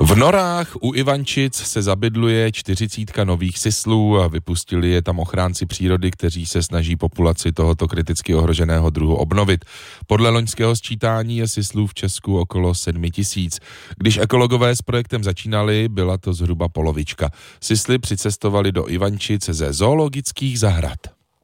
V norách u Ivančic se zabydluje 40 nových sislů a vypustili je tam ochránci přírody, kteří se snaží populaci tohoto kriticky ohroženého druhu obnovit. Podle loňského sčítání je sislů v Česku okolo 7 000. Když ekologové s projektem začínali, byla to zhruba polovička. Sisly přicestovali do Ivančic ze zoologických zahrad.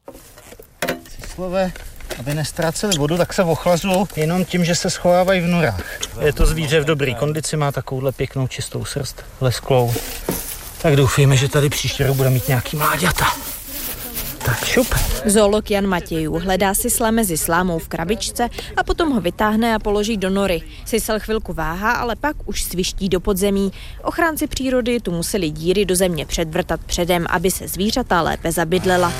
Sislové, aby nestráceli vodu, tak se ochlazují jenom tím, že se schovávají v norách. Je to zvíře v dobré kondici, má takovouhle pěknou čistou srst, lesklou. Tak doufejme, že tady příští rok bude mít nějaký mláďata. Tak šup. Zoolog Jan Matějů hledá sisla mezi slámou v krabičce a potom ho vytáhne a položí do nory. Sisl chvilku váhá, ale pak už sviští do podzemí. Ochránci přírody tu museli díry do země předvrtat předem, aby se zvířata lépe zabydlela.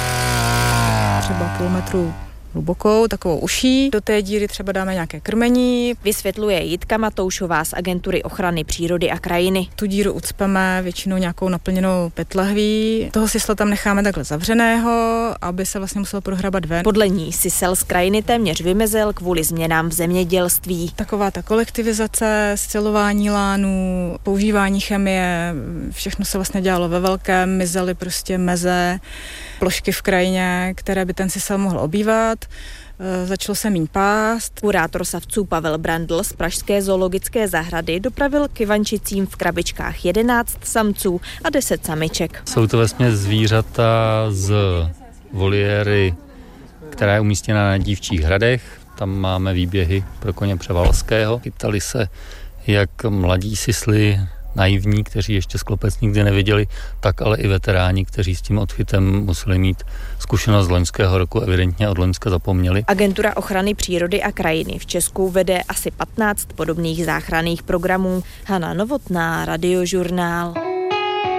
Třeba půl metru hlubokou, takovou uší. Do té díry třeba dáme nějaké krmení. Vysvětluje Jitka Matoušová z Agentury ochrany přírody a krajiny. Tu díru ucpeme většinou nějakou naplněnou petlahví. Toho sisla tam necháme takhle zavřeného, aby se vlastně musel prohrabat ven. Podle ní sisel z krajiny téměř vymezil kvůli změnám v zemědělství. Taková ta kolektivizace, scelování lánů, používání chemie, všechno se vlastně dělalo ve velkém, mizely prostě meze, plošky v krajině, které by ten sisel mohl obývat. Začalo se míň pást. Kurátor savců Pavel Brandl z pražské zoologické zahrady dopravil k Ivančicím v krabičkách 11 samců a 10 samiček. Jsou to vesměs zvířata z voliéry, která je umístěna na Dívčích hradech. Tam máme výběhy pro koně Převalského. Chytali se jak mladí sisly, naivní, kteří ještě sklopec nikdy neviděli, tak ale i veteráni, kteří s tím odchytem museli mít zkušenost z loňského roku, evidentně od loňska zapomněli. Agentura ochrany přírody a krajiny v Česku vede asi 15 podobných záchranných programů. Hana Novotná, Radiožurnál.